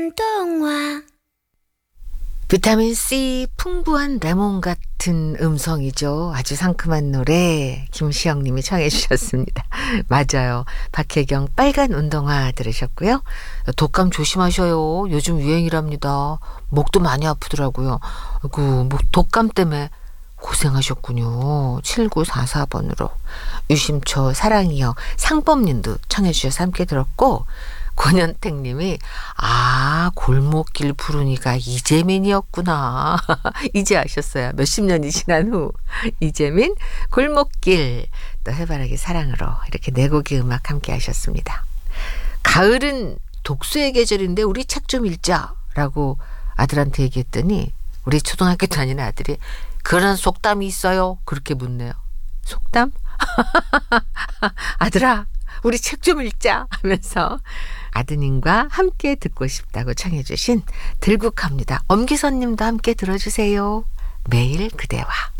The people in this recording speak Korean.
동화. 비타민C 풍부한 레몬 같은 음성이죠. 아주 상큼한 노래 김시영 님이 청해 주셨습니다. 맞아요. 박혜경 빨간 운동화 들으셨고요. 독감 조심하셔요. 요즘 유행이랍니다. 목도 많이 아프더라고요. 독감 때문에 고생하셨군요. 7944번으로 유심초 사랑이여 상범님도 청해 주셔서 함께 들었고, 권현택 님이 골목길 부르니까 이재민이었구나. 이제 아셨어요. 몇십 년이 지난 후. 이재민 골목길 또 해바라기 사랑으로 이렇게 네 곡의 음악 함께 하셨습니다. 가을은 독서의 계절인데 우리 책 좀 읽자라고 아들한테 얘기했더니 우리 초등학교 다니는 아들이 그런 속담이 있어요. 그렇게 묻네요. 속담? 아들아 우리 책 좀 읽자 하면서 아드님과 함께 듣고 싶다고 청해 주신 들국화입니다. 엄기선 님도 함께 들어주세요. 매일 그대와.